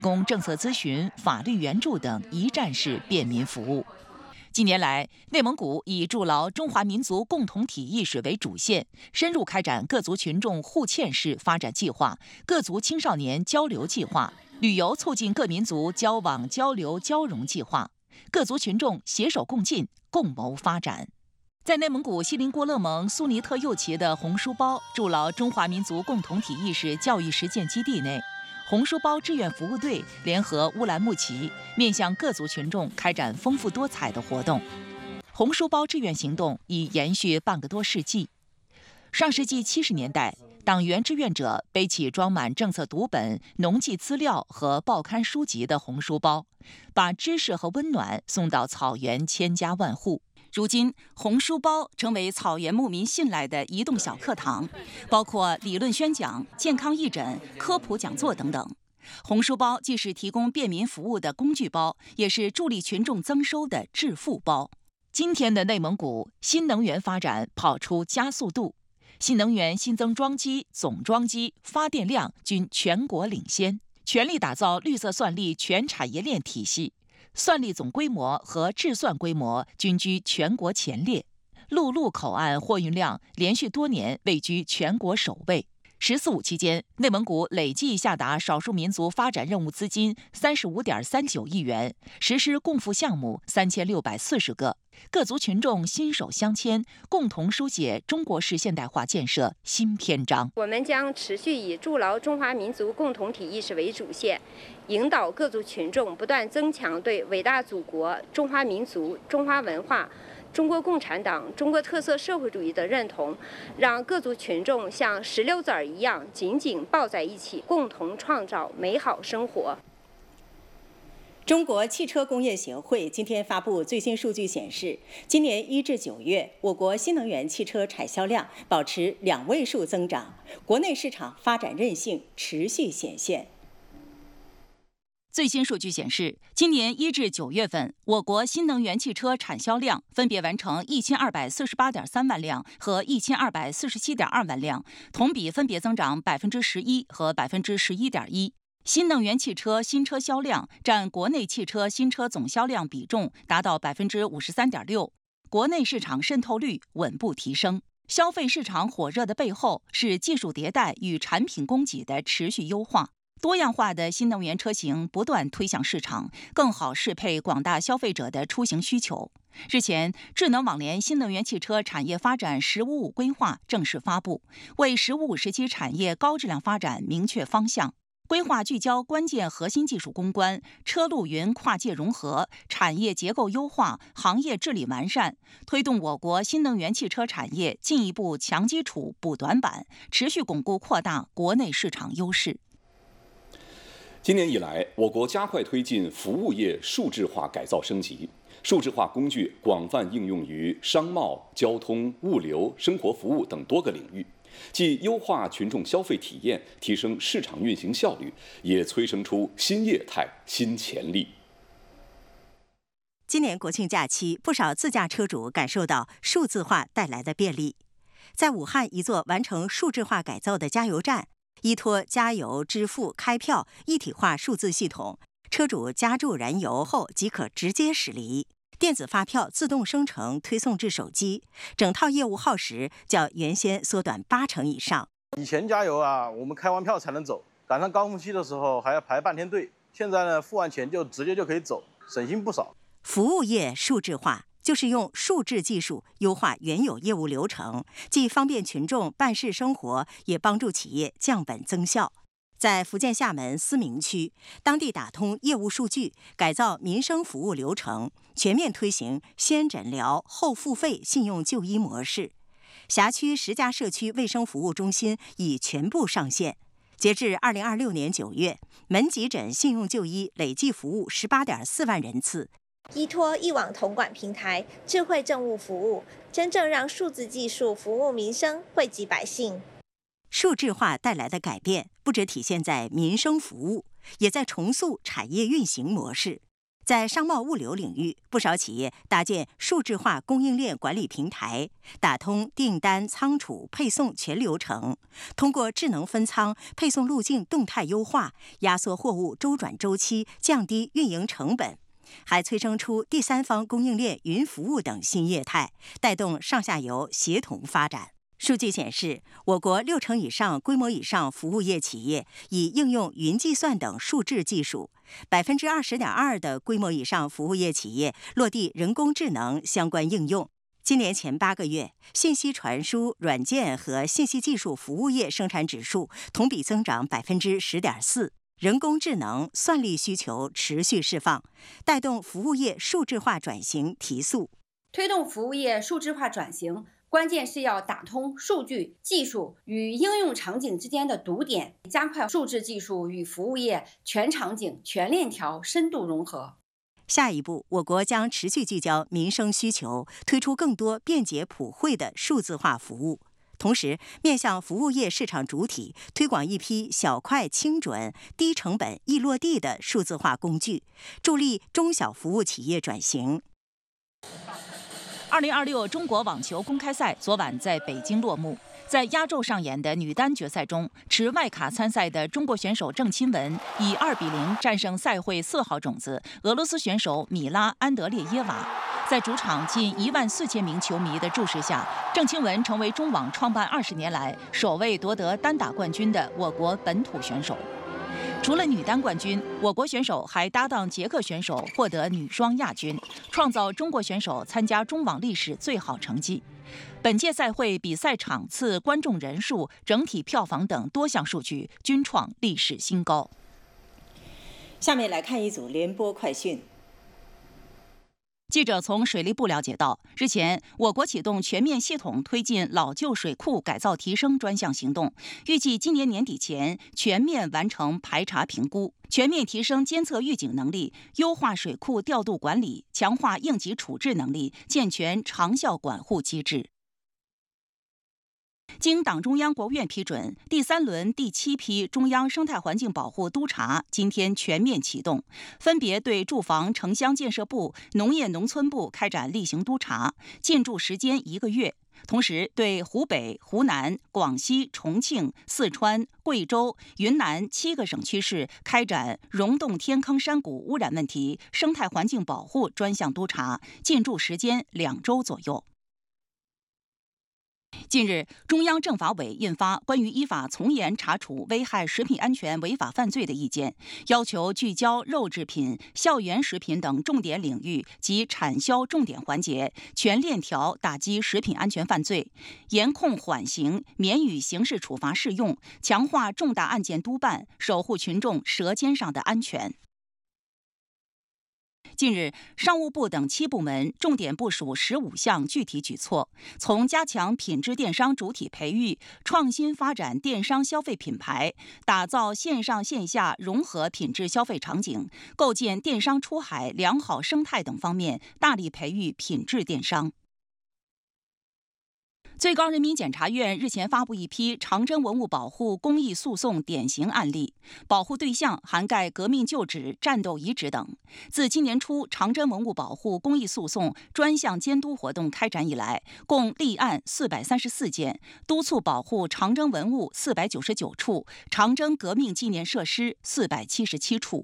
供政策咨询、法律援助等一站式便民服务。近年来，内蒙古以筑牢中华民族共同体意识为主线，深入开展各族群众互嵌式发展计划、各族青少年交流计划、旅游促进各民族交往交流交融计划，各族群众携手共进，共谋发展。在内蒙古锡林郭勒盟苏尼特右旗的红书包筑牢中华民族共同体意识教育实践基地内，红书包志愿服务队联合乌兰牧骑，面向各族群众开展丰富多彩的活动。红书包志愿行动已延续半个多世纪。上世纪70年代，党员志愿者背起装满政策读本、农技资料和报刊书籍的红书包，把知识和温暖送到草原千家万户。如今，红书包成为草原牧民信赖的移动小课堂，包括理论宣讲、健康义诊、科普讲座等等。红书包既是提供便民服务的工具包，也是助力群众增收的致富包。今天的内蒙古新能源发展跑出加速度，新能源新增装机、总装机、发电量均全国领先，全力打造绿色算力全产业链体系。算力总规模和制算规模均居全国前列，陆路口岸货运量连续多年位居全国首位。“15+5”期间，内蒙古累计下达少数民族发展任务资金35.39亿元，实施共付项目3640个，各族群众心手相牵，共同书写中国式现代化建设新篇章。 我们将持续以筑牢中华民族共同体意识为主线，引导各族群众不断增强对伟大祖国、中华民族、中华文化、中国共产党、中国特色社会主义的认同，让各族群众像石榴籽儿一样紧紧抱在一起，共同创造美好生活。 中国汽车工业协会今天发布最新数据显示，今年1至9月，我国新能源汽车产销量保持2位数增长，国内市场发展韧性持续显现。 最新数据显示，今年1至9月份，我国新能源汽车产销量分别完成1248.3万辆和1247.2万辆，同比分别增长11%和11.1%。新能源汽车新车销量占国内汽车新车总销量比重达到53.6%，国内市场渗透率稳步提升。消费市场火热的背后是技术迭代与产品供给的持续优化。多样化的新能源车型不断推向市场，更好适配广大消费者的出行需求。日前，智能网联新能源汽车产业发展“十五五”规划正式发布，为“十五五”时期产业高质量发展明确方向。规划聚焦关键核心技术攻关、车路云跨界融合、产业结构优化、行业治理完善，推动我国新能源汽车产业进一步强基础补短板，持续巩固扩大国内市场优势。 今年以来，我国加快推进服务业数字化改造升级，数字化工具广泛应用于商贸、交通、物流、生活服务等多个领域，既优化群众消费体验，提升市场运行效率，也催生出新业态、新潜力。 今年国庆假期，不少自驾车主感受到数字化带来的便利。在武汉一座完成数字化改造的加油站，依托加油、支付、开票一体化数字系统，车主加注燃油后即可直接驶离，电子发票自动生成推送至手机，整套业务耗时较原先缩短80%以上。 以前加油我们开完票才能走，赶上高峰期的时候还要排半天队。现在呢，付完钱就直接就可以走，省心不少。 服务业数字化就是用数字技术优化原有业务流程，既方便群众办事生活，也帮助企业降本增效。在福建厦门思明区，当地打通业务数据，改造民生服务流程，全面推行先诊疗后付费信用就医模式。辖区10家社区卫生服务中心已全部上线。截至2026年9月，门急诊信用就医累计服务18.4万人次。 依托一网统管平台、智慧政务服务，真正让数字技术服务民生、惠及百姓。 数字化带来的改变，不只体现在民生服务，也在重塑产业运行模式。 在商贸物流领域，不少企业搭建数字化供应链管理平台，打通订单、仓储、配送全流程，通过智能分仓、配送路径动态优化，压缩货物周转周期，降低运营成本。还催生出第三方供应链云服务等新业态，带动上下游协同发展。数据显示，我国60%以上规模以上服务业企业已应用云计算等数字技术，20.2%的规模以上服务业企业落地人工智能相关应用。今年前8个月，信息传输、软件和信息技术服务业生产指数同比增长10.4%。人工智能算力需求持续释放，带动服务业数字化转型提速。 推动服务业数字化转型，关键是要打通数据、技术与应用场景之间的堵点，加快数字技术与服务业全场景、全链条深度融合。 下一步，我国将持续聚焦民生需求，推出更多便捷普惠的数字化服务。同时，面向服务业市场主体，推广一批小快精准、低成本易落地的数字化工具，助力中小服务企业转型。 2026中国网球公开赛昨晚在北京落幕。在压轴上演的女单决赛中，持外卡参赛的中国选手郑钦文以2-0战胜赛会4号种子俄罗斯选手米拉·安德烈耶娃。在主场近14000名球迷的注视下，郑钦文成为中网创办20年来首位夺得单打冠军的我国本土选手。除了女单冠军，我国选手还搭档捷克选手获得女双亚军，创造中国选手参加中网历史最好成绩。本届赛会比赛场次、观众人数、整体票房等多项数据均创历史新高。 下面来看一组联播快讯。 记者从水利部了解到，日前我国启动全面系统推进老旧水库改造提升专项行动，预计今年年底前全面完成排查评估，全面提升监测预警能力，优化水库调度管理，强化应急处置能力，健全长效管护机制。经党中央、国务院批准，第3轮第7批中央生态环境保护督查今天全面启动，分别对住房城乡建设部、农业农村部开展例行督查，进驻时间1个月。同时，对湖北、湖南、广西、重庆、四川、贵州、云南7个省区市开展溶洞天坑山谷污染问题生态环境保护专项督查，进驻时间2周左右。近日，中央政法委印发关于依法从严查处危害食品安全违法犯罪的意见，要求聚焦肉制品、校园食品等重点领域及产销重点环节，全链条打击食品安全犯罪，严控缓刑，免予刑事处罚适用，强化重大案件督办，守护群众舌尖上的安全。近日，商务部等7部门重点部署15项具体举措，从加强品质电商主体培育、创新发展电商消费品牌、打造线上线下融合品质消费场景、构建电商出海良好生态等方面，大力培育品质电商。最高人民检察院日前发布一批长征文物保护公益诉讼典型案例，保护对象涵盖革命旧址、战斗遗址等。自今年初长征文物保护公益诉讼专项监督活动开展以来，共立案434件，督促保护长征文物499处，长征革命纪念设施477处。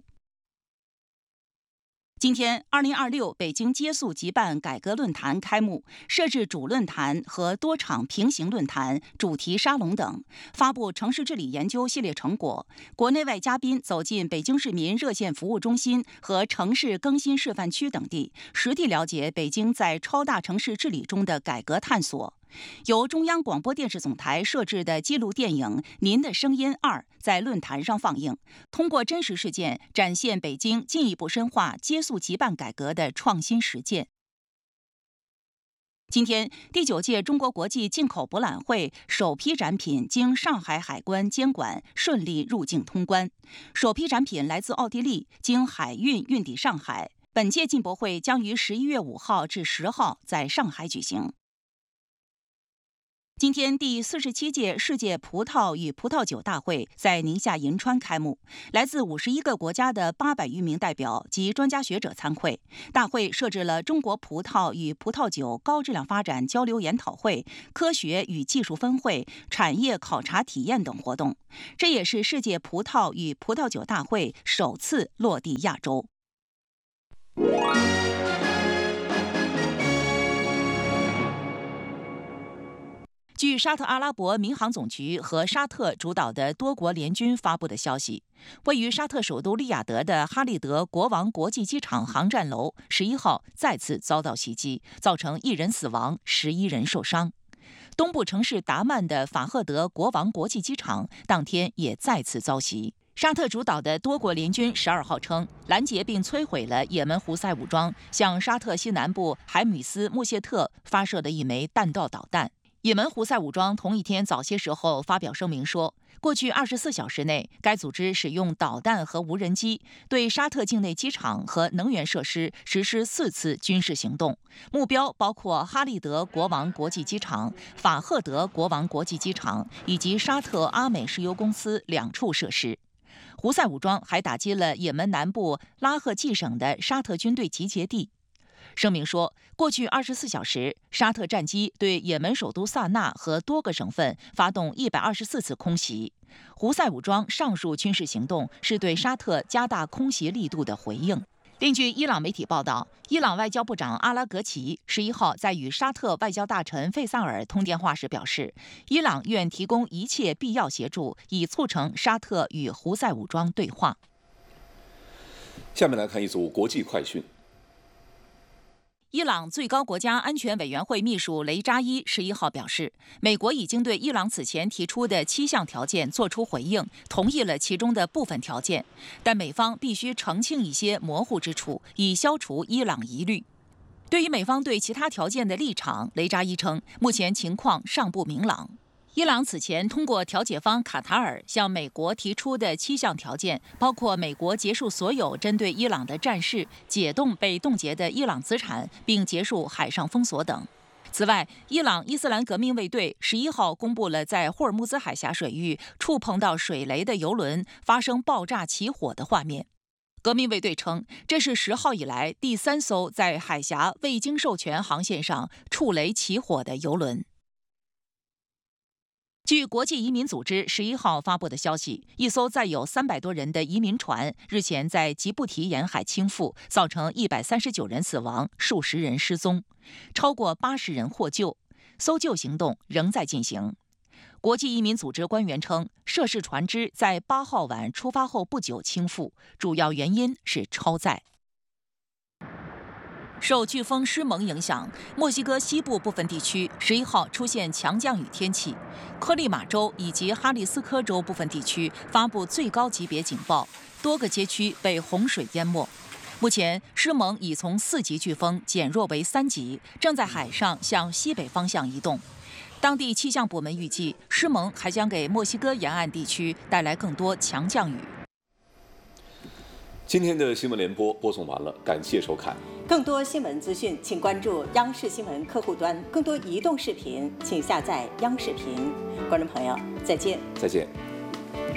今天，2026北京接宿即办改革论坛开幕，设置主论坛和多场平行论坛、主题沙龙等，发布城市治理研究系列成果。国内外嘉宾走进北京市民热线服务中心和城市更新示范区等地，实地了解北京在超大城市治理中的改革探索。由中央广播电视总台摄制的纪录电影《您的声音2》在论坛上放映，通过真实事件展现北京进一步深化接宿即办改革的创新实践。今天，第9届中国国际进口博览会首批展品经上海海关监管顺利入境通关，首批展品来自奥地利，经海运运抵上海。本届进博会将于11月5号至10号在上海举行。 今天，第47届世界葡萄与葡萄酒大会在宁夏银川开幕，来自51个国家的800余名代表及专家学者参会。大会设置了中国葡萄与葡萄酒高质量发展交流研讨会、科学与技术分会、产业考察体验等活动。这也是世界葡萄与葡萄酒大会首次落地亚洲。据沙特阿拉伯民航总局和沙特主导的多国联军发布的消息，位于沙特首都利雅得的哈利德国王国际机场航站楼11号再次遭到袭击，造成1人死亡，11人受伤。东部城市达曼的法赫德国王国际机场当天也再次遭袭。沙特主导的多国联军12号称，拦截并摧毁了也门胡塞武装向沙特西南部海姆斯穆谢特发射的一枚弹道导弹。也门胡塞武装同一天早些时候发表声明说，过去24小时内，该组织使用导弹和无人机对沙特境内机场和能源设施实施4次军事行动，目标包括哈利德国王国际机场、法赫德国王国际机场以及沙特阿美石油公司2处设施。胡塞武装还打击了也门南部拉赫季省的沙特军队集结地。声明说，过去24小时，沙特战机对也门首都萨那和多个省份发动124次空袭。胡塞武装上述军事行动是对沙特加大空袭力度的回应。另据伊朗媒体报道，伊朗外交部长阿拉格齐11号在与沙特外交大臣费萨尔通电话时表示，伊朗愿提供一切必要协助，以促成沙特与胡塞武装对话。 下面来看一组国际快讯。 伊朗最高国家安全委员会秘书雷扎伊11号表示，美国已经对伊朗此前提出的7项条件作出回应，同意了其中的部分条件，但美方必须澄清一些模糊之处，以消除伊朗疑虑。对于美方对其他条件的立场，雷扎伊称，目前情况尚不明朗。伊朗此前通过调解方卡塔尔向美国提出的7项条件，包括美国结束所有针对伊朗的战事、解冻被冻结的伊朗资产，并结束海上封锁等。此外，伊朗伊斯兰革命卫队11号公布了在霍尔木兹海峡水域触碰到水雷的油轮发生爆炸起火的画面。革命卫队称，这是10号以来第3艘在海峡未经授权航线上触雷起火的油轮。据国际移民组织11号发布的消息，一艘载有300多人的移民船日前在吉布提沿海倾覆，造成139人死亡，数十人失踪，超过80人获救，搜救行动仍在进行。国际移民组织官员称，涉事船只在8号晚出发后不久倾覆，主要原因是超载。受飓风施蒙影响，墨西哥西部部分地区11号出现强降雨天气，科利马州以及哈里斯科州部分地区发布最高级别警报，多个街区被洪水淹没。目前，施蒙已从4级飓风减弱为3级，正在海上向西北方向移动。当地气象部门预计，施蒙还将给墨西哥沿岸地区带来更多强降雨。 今天的新闻联播播送完了，感谢收看。 更多新闻资讯，请关注央视新闻客户端。更多移动视频，请下载央视频。观众朋友，再见。 再见。